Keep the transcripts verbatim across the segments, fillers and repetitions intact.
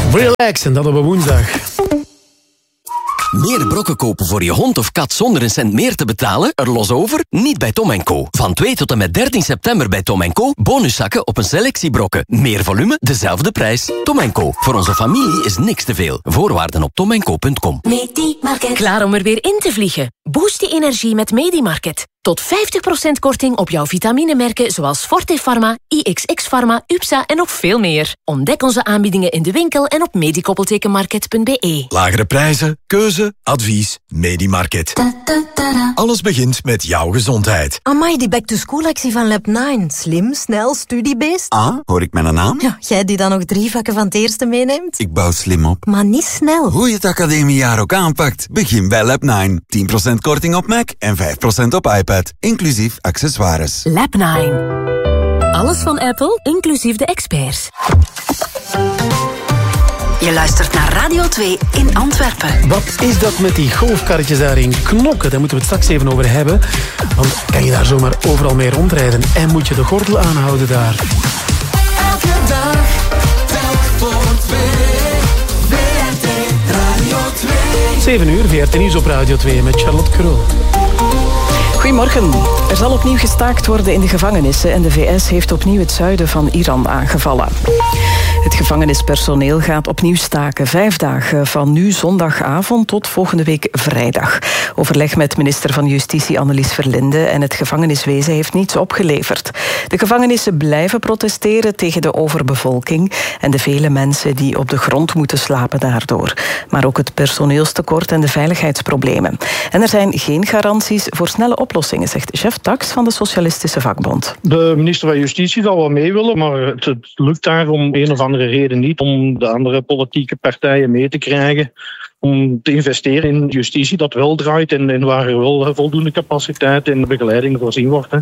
Relax, en dat op een woensdag. Meer brokken kopen voor je hond of kat zonder een cent meer te betalen? Er los over? Niet bij Tom en Co. Van twee tot en met dertien september bij Tom en Co. Bonuszakken op een selectie brokken. Meer volume, dezelfde prijs. Tom en Co. Voor onze familie is niks te veel. Voorwaarden op tom en co punt com. Medimarket. Klaar om er weer in te vliegen? Boost je energie met Medimarket. Tot vijftig procent korting op jouw vitaminemerken zoals Forte Pharma, I X X Pharma, U P S A en nog veel meer. Ontdek onze aanbiedingen in de winkel en op medikoppeltekenmarket punt b e. Lagere prijzen, keuze, advies, Medimarket. Alles begint met jouw gezondheid. Amai, die back-to-school-actie van Lab nine. Slim, snel, studiebeest. Ah, hoor ik mijn naam? Ja, jij die dan nog drie vakken van het eerste meeneemt? Ik bouw slim op. Maar niet snel. Hoe je het academiejaar ook aanpakt, begin bij Lab nine. tien procent korting op Mac en vijf procent op iPad. Inclusief accessoires. Lab nine. Alles van Apple, inclusief de experts. Je luistert naar Radio twee in Antwerpen. Wat is dat met die golfkarretjes daar in Knokke? Daar moeten we het straks even over hebben. Want kan je daar zomaar overal mee rondrijden? En moet je de gordel aanhouden daar? Elke dag, telk voor twee. V R T Radio twee. zeven uur, V R T Nieuws op Radio twee met Charlotte Krul. Goedemorgen. Er zal opnieuw gestaakt worden in de gevangenissen en de V S heeft opnieuw het zuiden van Iran aangevallen. Het gevangenispersoneel gaat opnieuw staken. Vijf dagen van nu zondagavond tot volgende week vrijdag. Overleg met minister van Justitie Annelies Verlinde en het gevangeniswezen heeft niets opgeleverd. De gevangenissen blijven protesteren tegen de overbevolking en de vele mensen die op de grond moeten slapen daardoor. Maar ook het personeelstekort en de veiligheidsproblemen. En er zijn geen garanties voor snelle oplossingen, zegt Jeff Tax van de Socialistische Vakbond. De minister van Justitie zal wel mee willen, maar het, het lukt daar om een of andere reden niet om de andere politieke partijen mee te krijgen. Om te investeren in justitie dat wel draait en, en waar er wel voldoende capaciteit en begeleiding voorzien wordt. Hè.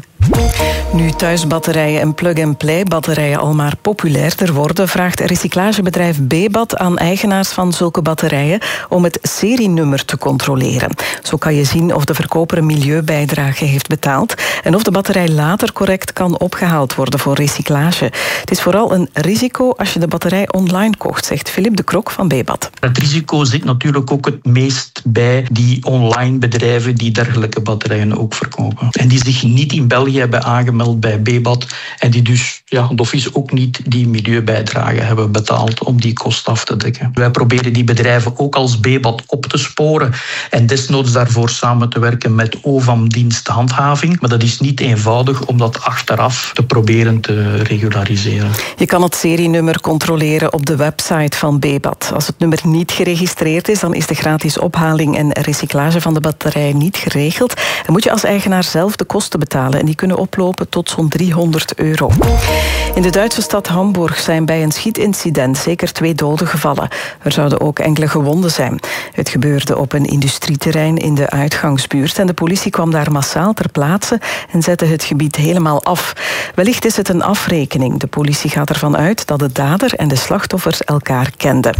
Nu thuisbatterijen en plug-and-play batterijen al maar populairder worden, vraagt recyclagebedrijf B-Bat aan eigenaars van zulke batterijen om het serienummer te controleren. Zo kan je zien of de verkoper een milieubijdrage heeft betaald en of de batterij later correct kan opgehaald worden voor recyclage. Het is vooral een risico als je de batterij online kocht, zegt Philippe de Krok van B-Bat. Het risico zit natuurlijk ook het meest bij die online bedrijven die dergelijke batterijen ook verkopen. En die zich niet in België hebben aangemeld bij B-Bat en die dus ja, d'office ook niet die milieubijdrage hebben betaald om die kost af te dekken. Wij proberen die bedrijven ook als B-Bat op te sporen en desnoods daarvoor samen te werken met O V A M-dienst handhaving. Maar dat is niet eenvoudig om dat achteraf te proberen te regulariseren. Je kan het serienummer controleren op de website van B-Bat. Als het nummer niet geregistreerd is, dan is de gratis ophaling en recyclage van de batterij niet geregeld. En moet je als eigenaar zelf de kosten betalen en die kunnen oplopen tot zo'n driehonderd euro. In de Duitse stad Hamburg zijn bij een schietincident zeker twee doden gevallen. Er zouden ook enkele gewonden zijn. Het gebeurde op een industrieterrein in de uitgangsbuurt en de politie kwam daar massaal ter plaatse en zette het gebied helemaal af. Wellicht is het een afrekening. De politie gaat ervan uit dat de dader en de slachtoffers elkaar kenden.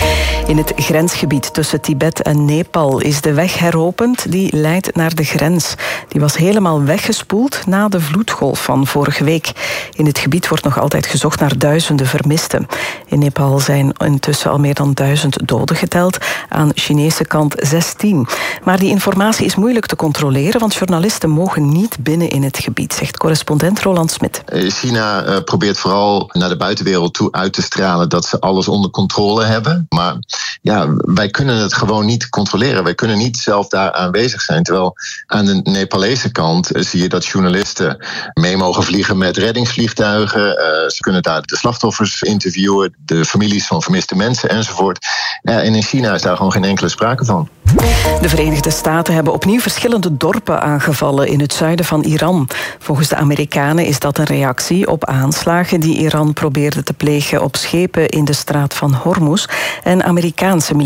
In het grensgebied tussen Tibet en Nepal is de weg heropend die leidt naar de grens. Die was helemaal weggespoeld na de vloedgolf van vorige week. In het gebied wordt nog altijd gezocht naar duizenden vermisten. In Nepal zijn intussen al meer dan duizend doden geteld, aan Chinese kant zestien. Maar die informatie is moeilijk te controleren, want journalisten mogen niet binnen in het gebied, zegt correspondent Roland Smit. China uh, probeert vooral naar de buitenwereld toe uit te stralen dat ze alles onder controle hebben. Maar ja, wij kunnen het gewoon niet controleren. Wij kunnen niet zelf daar aanwezig zijn. Terwijl aan de Nepalese kant uh, zie je dat journalisten mee mogen vliegen met reddingsvliegtuigen. Uh, ze kunnen daar de slachtoffers interviewen, de families van vermiste mensen enzovoort. Uh, en in China is daar gewoon geen enkele sprake van. De Verenigde Staten hebben opnieuw verschillende dorpen aangevallen in het zuiden van Iran. Volgens de Amerikanen is dat een reactie op aanslagen die Iran probeerde te plegen op schepen in de straat van Hormuz en Amerikaanse militairen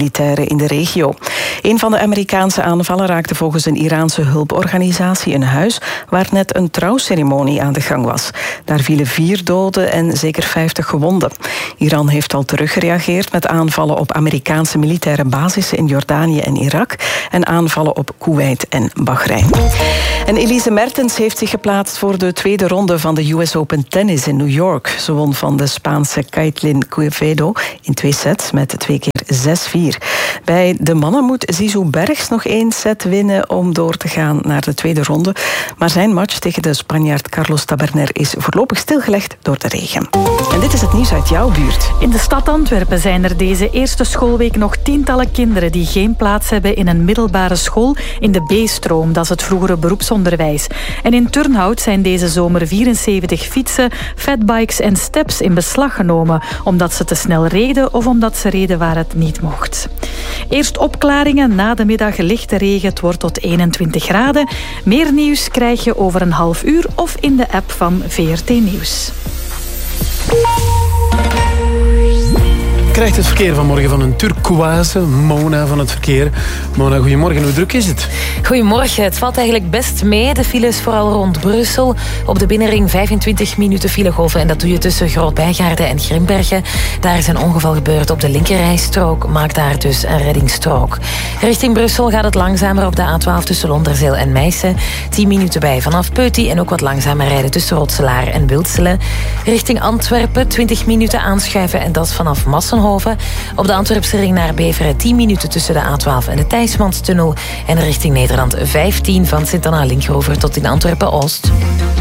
opstandelingen in de regio. Een van de Amerikaanse aanvallen raakte volgens een Iraanse hulporganisatie een huis waar net een trouwceremonie aan de gang was. Daar vielen vier doden en zeker vijftig gewonden. Iran heeft al teruggereageerd met aanvallen op Amerikaanse militaire basissen in Jordanië en Irak en aanvallen op Kuwait en Bahrein. En Elise Mertens heeft zich geplaatst voor de tweede ronde van de U S Open Tennis in New York. Ze won van de Spaanse Kaitlyn Quevedo in twee sets met twee keer zes vier. Bij de mannen moet Zizou Bergs nog één set winnen om door te gaan naar de tweede ronde. Maar zijn match tegen de Spanjaard Carlos Taberner is voorlopig stilgelegd door de regen. En dit is het nieuws uit jouw buurt. In de stad Antwerpen zijn er deze eerste schoolweek nog tientallen kinderen die geen plaats hebben in een middelbare school in de B-stroom. Dat is het vroegere beroepsonderwijs. En in Turnhout zijn deze zomer vierenzeventig fietsen, fatbikes en steps in beslag genomen, omdat ze te snel reden of omdat ze reden waar het niet mocht. Eerst opklaringen, na de middag lichte regen. Het wordt tot eenentwintig graden. Meer nieuws krijg je over een half uur of in de app van V R T Nieuws. Krijgt het verkeer vanmorgen van een turquoise. Mona van het verkeer. Mona, goedemorgen. Hoe druk is het? Goedemorgen. Het valt eigenlijk best mee. De files vooral rond Brussel. Op de binnenring vijfentwintig minuten filegolven. En dat doe je tussen Groot-Bijgaarden en Grimbergen. Daar is een ongeval gebeurd op de linkerrijstrook. Maak daar dus een reddingsstrook. Richting Brussel gaat het langzamer op de A twaalf tussen Londerzeel en Meissen. tien minuten bij vanaf Peuty. En ook wat langzamer rijden tussen Rotselaar en Wilselen. Richting Antwerpen twintig minuten aanschuiven. En dat vanaf Massenhoven. Op de Antwerpse ring naar Beveren tien minuten tussen de A twaalf en de Thijsmanstunnel. En richting Nederland vijftien van Sint-Anna-Linkrover tot in Antwerpen-Oost.